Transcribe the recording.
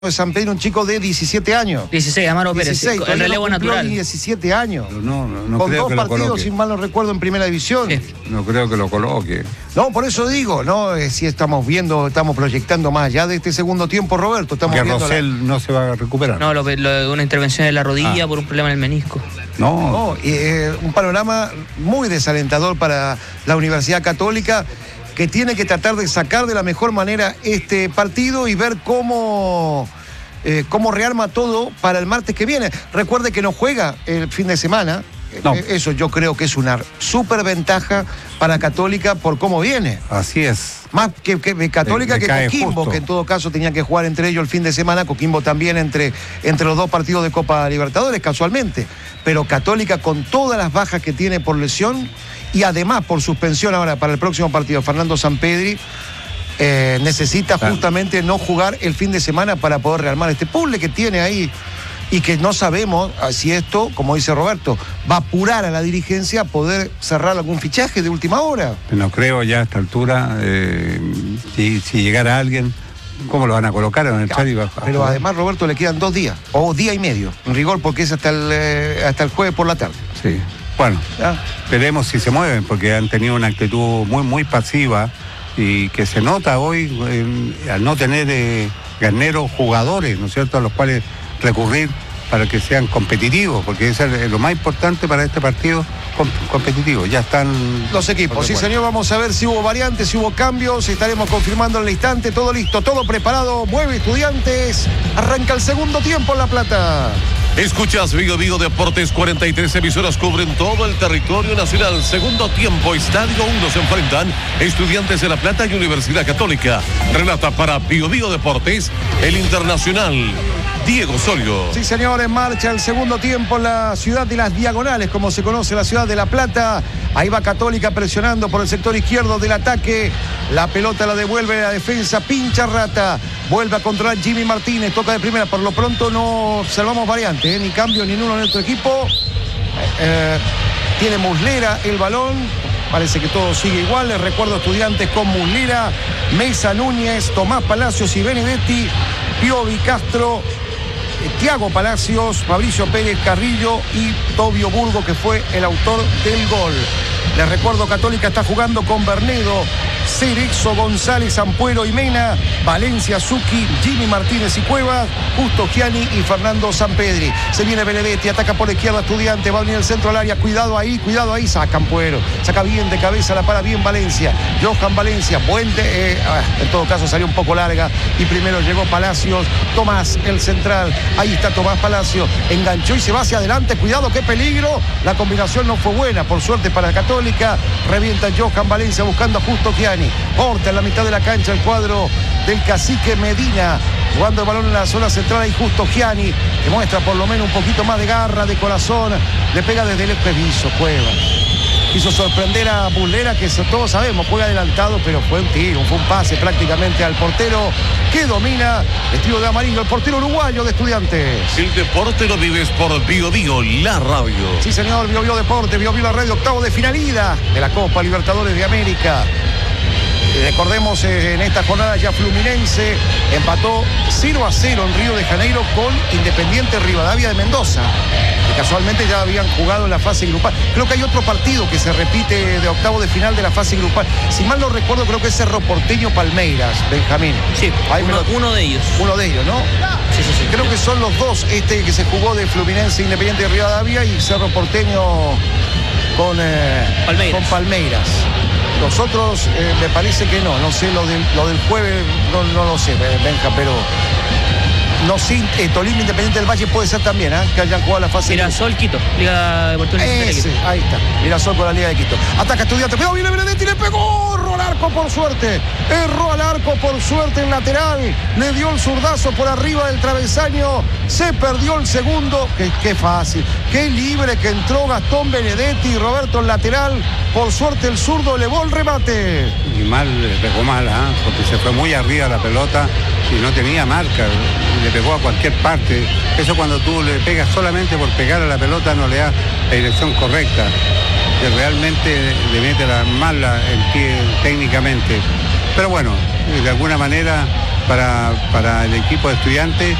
de San Pedro, un chico de 17 años. 16, Amaro Pérez, el relevo natural. 17 años. No con creo dos que lo partidos, coloque. si mal no recuerdo, en primera división. Sí. No creo que lo coloque. No, por eso digo, ¿no? Si estamos proyectando más allá de este segundo tiempo, Roberto. Estamos Porque viendo Rosell no se va a recuperar. No, una intervención en la rodilla por un problema en el menisco. No. Un panorama muy desalentador para la Universidad Católica, que tiene que tratar de sacar de la mejor manera este partido y ver cómo rearma todo para el martes que viene. Recuerde que no juega el fin de semana. No. Eso yo creo que es una súper ventaja para Católica por cómo viene. Así es. Más que Católica Le que cae Coquimbo, justo. que en todo caso tenía que jugar entre ellos el fin de semana. Coquimbo también entre los dos partidos de Copa Libertadores, casualmente. Pero Católica, con todas las bajas que tiene por lesión y además por suspensión ahora para el próximo partido, Fernando Sampedri, necesita justamente no jugar el fin de semana para poder rearmar este puzzle que tiene ahí. Y que no sabemos si esto, como dice Roberto, va a apurar a la dirigencia a poder cerrar algún fichaje de última hora. No creo ya a esta altura, si llegara alguien, ¿cómo lo van a colocar en el chat? Pero además, Roberto, le quedan 2 días, o día y medio, en rigor, porque es hasta el jueves por la tarde. Sí. Bueno, ¿Ya? veremos si se mueven, porque han tenido una actitud muy, muy pasiva y que se nota hoy al no tener ganeros jugadores, ¿no es cierto?, a los cuales recurrir para que sean competitivos, porque eso es lo más importante para este partido, competitivo. Ya están Los equipos, sí señor, vamos a ver si hubo variantes, si hubo cambios, estaremos confirmando en el instante, todo listo, todo preparado, mueve Estudiantes, arranca el segundo tiempo en La Plata. Escuchas Vigo Deportes, 43 emisoras cubren todo el territorio nacional. Segundo tiempo, Estadio 1 se enfrentan Estudiantes de La Plata y Universidad Católica. Relata para Vigo Deportes, el internacional Diego Osorio. Sí señor, en marcha el segundo tiempo en la ciudad de las Diagonales, como se conoce la ciudad de La Plata. Ahí va Católica presionando por el sector izquierdo del ataque. La pelota la devuelve la defensa, pincha Rata. Vuelve a controlar Jimmy Martínez, toca de primera. Por lo pronto no observamos variantes, ni cambio ni uno en nuestro equipo. Tiene Muslera el balón. Parece que todo sigue igual. Les recuerdo Estudiantes con Muslera, Mesa Núñez, Tomás Palacios y Benedetti, Piovi Castro, Tiago Palacios, Fabricio Pérez Carrillo y Tobio Burgo, que fue el autor del gol. Les recuerdo, Católica está jugando con Bernedo, Cerezo, González, Ampuero y Mena, Valencia, Zucchi, Jimmy Martínez y Cuevas, Justo Gianni y Fernando Sampedri. Se viene Benedetti, ataca por la izquierda Estudiante, va a venir el centro al área, cuidado ahí, saca Ampuero, saca bien de cabeza, la para bien Valencia, Johan Valencia, en todo caso salió un poco larga y primero llegó Palacios, Tomás, el central, ahí está Tomás Palacios, enganchó y se va hacia adelante, cuidado, qué peligro, la combinación no fue buena, por suerte para Católica. Revienta Johan Valencia buscando a Justo Gianni. Corta en la mitad de la cancha el cuadro del cacique Medina. Jugando el balón en la zona central y Justo Gianni, que muestra por lo menos un poquito más de garra, de corazón. Le pega desde el previso, Cuevas. Quiso sorprender a Muslera, que todos sabemos, juega adelantado, pero fue un tiro, fue un pase prácticamente al portero que domina, vestido de amarillo, el portero uruguayo de Estudiantes. El deporte lo vives por Vigo, la radio. Sí señor, Vigo Deporte, Vigo la radio, octavo de final ida de la Copa Libertadores de América. Recordemos, en esta jornada ya Fluminense empató 0-0 en Río de Janeiro con Independiente Rivadavia de Mendoza, que casualmente ya habían jugado en la fase grupal. Creo que hay otro partido que se repite de octavo de final de la fase grupal. Si mal no recuerdo, creo que es Cerro Porteño Palmeiras, Benjamín. Sí, uno de ellos. Uno de ellos, ¿no? Sí. Creo que son los dos, que se jugó de Fluminense Independiente de Rivadavia y Cerro Porteño con Palmeiras. Los otros me parece que no sé, lo del jueves no lo sé, Benja, pero no sé, Tolima Independiente del Valle puede ser también, que hayan jugado la fase. Mirasol Quito, Liga Deportiva Universitaria. Ahí está, Mirasol con la Liga de Quito. Ataca Estudiante, pero viene Benedetti, le pegó, erró al arco por suerte, el lateral, le dio el zurdazo por arriba del travesaño, se perdió el segundo, qué fácil, qué libre que entró Gastón Benedetti, Roberto el lateral, por suerte el zurdo elevó el remate. Y le pegó mal, porque se fue muy arriba la pelota y no tenía marca, le pegó a cualquier parte. Eso cuando tú le pegas solamente por pegar a la pelota no le da la dirección correcta, que realmente le mete la mala en pie técnicamente. Pero bueno, de alguna manera para el equipo de Estudiantes